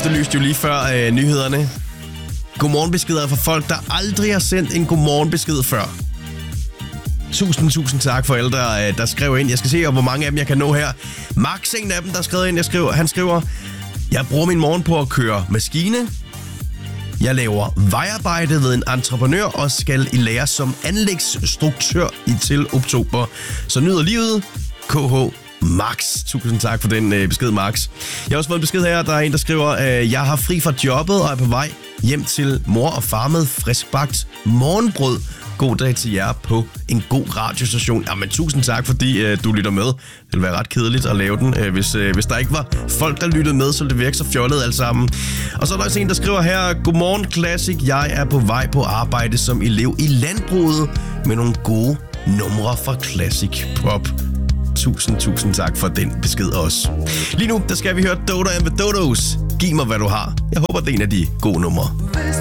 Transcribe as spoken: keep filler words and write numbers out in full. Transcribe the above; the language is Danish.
efterlyste jo lige før øh, nyhederne. Godmorgenbeskeder fra folk, der aldrig har sendt en godmorgenbesked før. Tusind, tusind tak for alle, der, der skrev ind. Jeg skal se, hvor mange af dem jeg kan nå her. Max, en af dem, der skrev ind. Jeg skriver, han skriver, jeg bruger min morgen på at køre maskine. Jeg laver vejarbejde ved en entreprenør og skal i lære som anlægsstruktør i til oktober. Så nyder livet. K H Max. Tusind tak for den øh, besked, Max. Jeg har også fået en besked her. Der er en, der skriver, øh, jeg har fri fra jobbet og er på vej hjem til mor og far med friskbagt morgenbrød. God dag til jer på en god radiostation. Jamen, tusind tak, fordi øh, du lytter med. Det ville være ret kedeligt at lave den. Øh, hvis, øh, hvis der ikke var folk, der lyttede med, så ville det virke så fjollet alt sammen. Og så er der også en, der skriver her, godmorgen Classic. Jeg er på vej på arbejde som elev i landbruget med nogle gode numre fra Classic Pop. Tusind, tusind tak for den besked også. Lige nu, der skal vi høre Dodo and the Dodos. Giv mig, hvad du har. Jeg håber, det er en af de gode numre.